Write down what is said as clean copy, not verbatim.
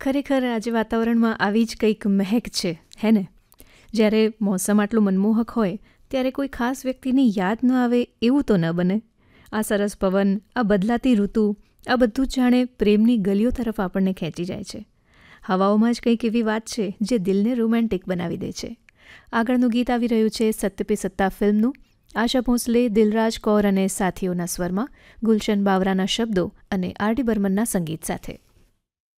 ખરેખર આજે વાતાવરણમાં આવી જ કંઈક મહેક છે, હે ને? જ્યારે મોસમ આટલું મનમોહક હોય ત્યારે કોઈ ખાસ વ્યક્તિની યાદ ન આવે એવું તો ન બને. આ સરસ પવન, આ બદલાતી ઋતુ, આ બધું જ જાણે પ્રેમની ગલીઓ તરફ આપણને ખેંચી જાય છે. હવાઓમાં જ કંઈક એવી વાત છે જે દિલને રોમેન્ટિક બનાવી દે છે. આગળનું ગીત આવી રહ્યું છે સત્ય પે સત્તા ફિલ્મનું. આશા ભોંસલે, દિલરાજ કૌર અને સાથીઓના સ્વરમાં, ગુલશન બાવરાના શબ્દો અને આર.ડી. બર્મનના સંગીત સાથે.